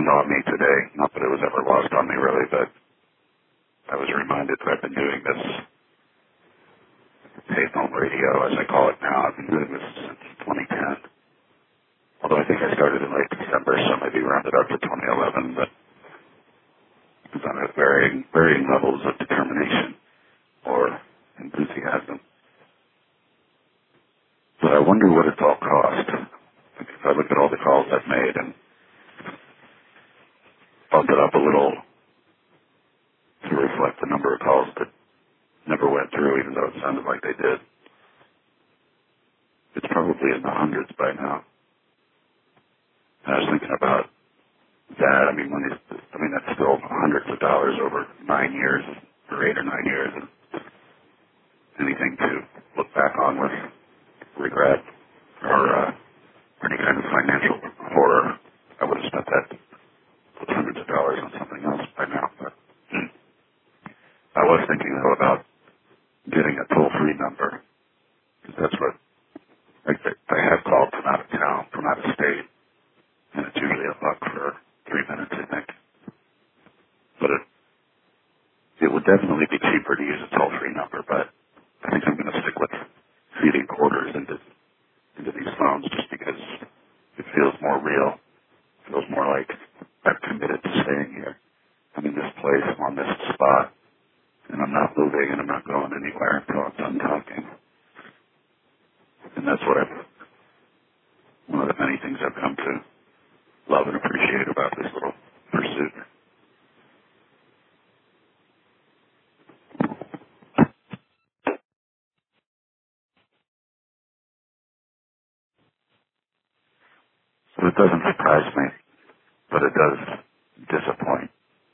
dawned on me today, not that it was ever lost on me really, but I was reminded that I've been doing this payphone radio, as I call it now. I've been doing this since 2010. Although I think I started in late December, so maybe rounded up to 2011, but it's on at varying levels of determination or enthusiasm. But I wonder what it's all cost. If I look at all the calls I've made and bump it up a little to reflect the number of calls that never went through, even though it sounded like they did, it's probably in the hundreds by now. And I was thinking about that. I mean, that's still hundreds of dollars over 9 years, or 8 or 9 years, and anything to look back on with regret or any kind of financial horror. I would have spent that with hundreds of dollars on something else by now. But I was thinking, though, about getting a toll-free number, because that's what I have called from out of town, from out of state, and it's usually $1 for 3 minutes, I think. But it would definitely be cheaper to use a toll-free number, but I think I'm going to stick with feeding quarters into these phones just because it feels more real. It feels more like I've committed to staying here. I'm in this place, I'm on this spot, and I'm not moving and I'm not going anywhere until I'm done talking. And that's what one of the many things I've come to love and appreciate about this little pursuit. So it doesn't surprise me, but it does disappoint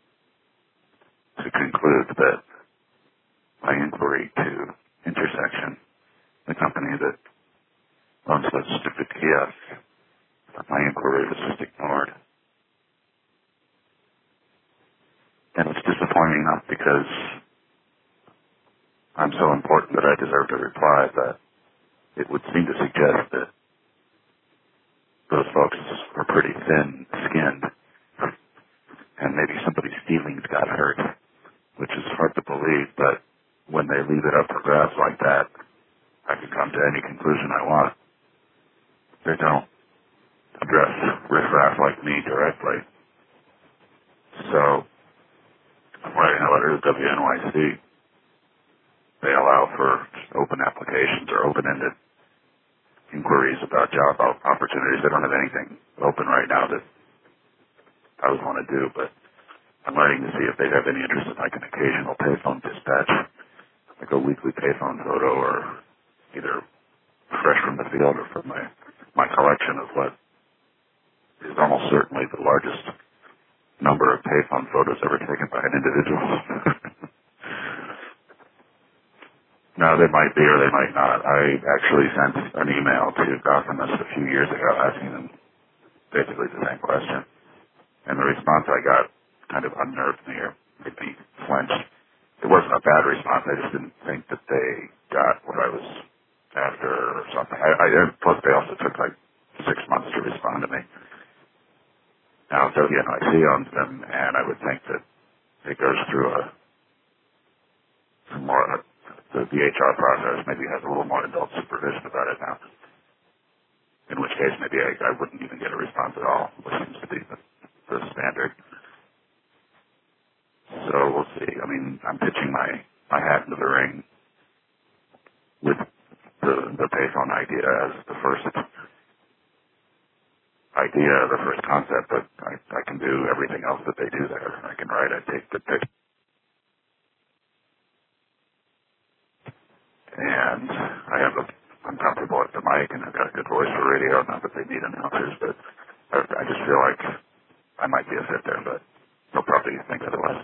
to conclude that my inquiry to Intersection, the company that owns those stupid kiosks, my inquiry was just ignored. And it's disappointing not because I'm so important that I deserve a reply, but it would seem to suggest that those folks were pretty thin-skinned, and maybe somebody's feelings got hurt, which is hard to believe, but when they leave it up for grabs like that, I can come to any conclusion I want. They don't address riffraff like me directly. So, I'm writing a letter to WNYC. They allow for open applications or open-ended inquiries about job opportunities. They don't have anything open right now that I would want to do, but I'm writing to see if they have any interest in like an occasional payphone dispatch, like a weekly payphone photo, or either fresh from the field or from my collection of what is almost certainly the largest number of payphone photos ever taken by an individual. No, they might be or they might not. I actually sent an email to Gothamist a few years ago asking them basically the same question. And the response I got kind of unnerved me or made me flinch. It wasn't a bad response. I just didn't think that they got what I was after or something. Plus they also took like 6 months to respond to me. Now WNYC owns them, and I would think that it goes through the HR process maybe has a little more adult supervision about it now. In which case maybe I wouldn't even get a response at all, which seems to be the standard. So we'll see. I mean, I'm pitching my hat into the ring with the payphone idea as the first idea, the first concept, but I can do everything else that they do there. I can write, I take good pictures, and I'm comfortable at the mic, and I've got a good voice for radio. Not that they need announcers, but I just feel like I might be a fit there, but they'll probably think otherwise.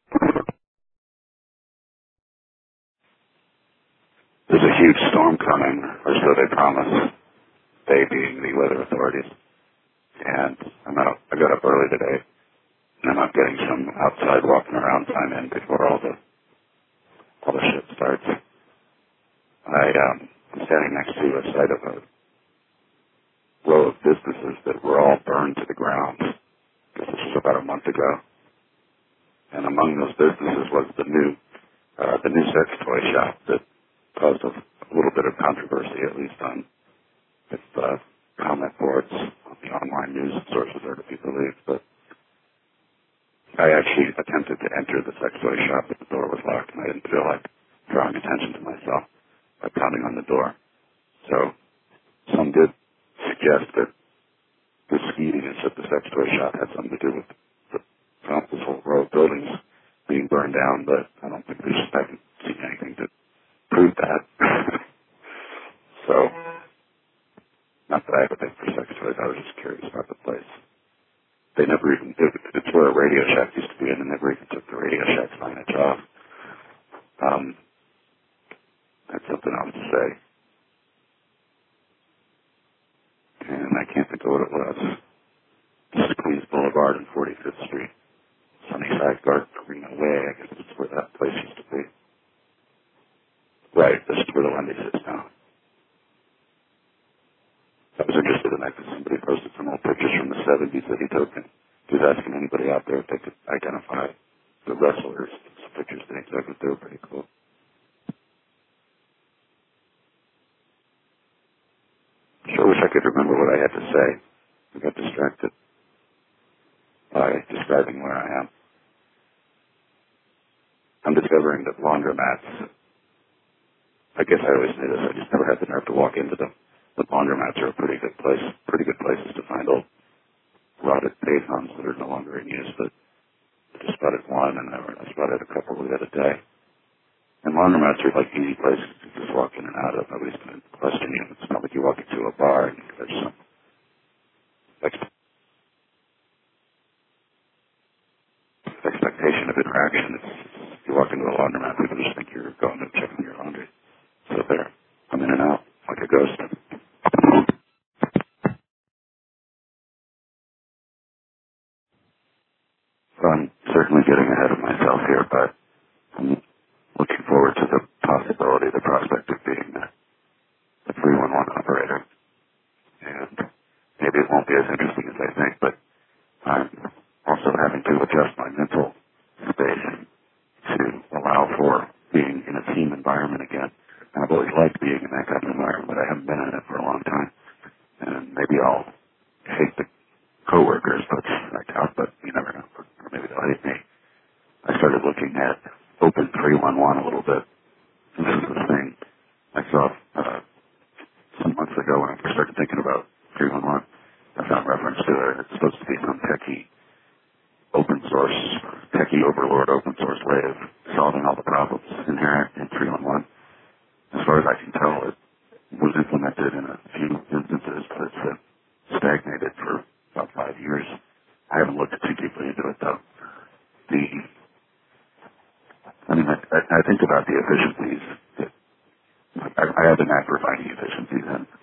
There's a huge storm coming, or so they promise, they being the weather authorities. And I got up early today, and I'm not getting some outside walking around time in before all the shit starts. I'm standing next to a site of a row of businesses that were all burned to the ground. This is so month ago, and among those businesses was the new sex toy shop that caused a little bit of controversy, at least on its comment boards on the online news sources are to be believed. But I actually attempted to enter the sex toy shop, but the door was locked, and I didn't feel like drawing attention to myself by pounding on the door. So some did suggest that the skeeviness at the sex toy shop had something to do with this whole row of buildings being burned down, but I don't think I haven't seen anything to prove that. So, not that I have a thing for sex toys, I was just curious about the place. They never even, it's where a Radio Shack used to be, and they never even took the Radio Shack signage off. That's something else to say. And I can't think of what it was. Queens Boulevard and 45th Street. Sunnyside Garden Way, I guess that's where that place used to be. Right, this is where the Wendy's is now. I was interested in that because somebody posted some old pictures from the 70s that he took, and he was asking anybody out there if they could identify the wrestlers. Some pictures that he took, they were pretty cool. Sure wish I could remember what I had to say. I got distracted by describing where I am. I'm discovering that laundromats, I guess I always knew this, I just never had the nerve to walk into them. But laundromats are a pretty good places to find old rotted pavements that are no longer in use, but I just spotted one, and I spotted a couple the other day. And laundromats are like easy places to just walk in and out of. Nobody's going to question you. It's not like you walk into a bar and there's some expectation of interaction. You walk into a laundromat, people just think you're going to check on your laundry. So there, I'm in and out like a ghost. So I'm certainly getting ahead of myself here, but I'm looking forward to the possibility, the prospect of being a 311 operator. And maybe it won't be as interesting as I think, but I'm also having to adjust my mental space to allow for being in a team environment again. And I've always liked being in that kind of environment, but I haven't been in it for a long time. And maybe I'll hate the coworkers, but I doubt, but you never know. Or maybe they'll hate me. I started looking at Open 311 a little bit. And this is the thing I saw some months ago when I first started thinking about 311. I found reference to it. It's supposed to be some techie open source, techie overlord open source way of solving all the problems inherent in 311. As far as I can tell, it was implemented in a few instances, but it's stagnated for about 5 years. I haven't looked too deeply into it, though. I think about the efficiencies. I have a knack for finding efficiencies, and